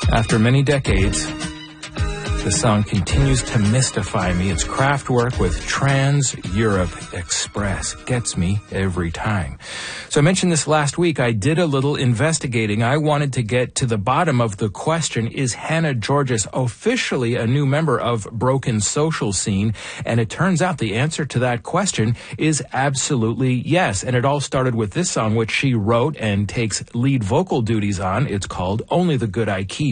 After many decades, the song continues to mystify me. Its craft work with Trans-Europe Express gets me every time. So I mentioned this last week. I did a little investigating. I wanted to get to the bottom of the question, is Hannah Georgas officially a new member of Broken Social Scene? And it turns out the answer to that question is absolutely yes. And it all started with this song, which she wrote and takes lead vocal duties on. It's called Only the Good I Keep.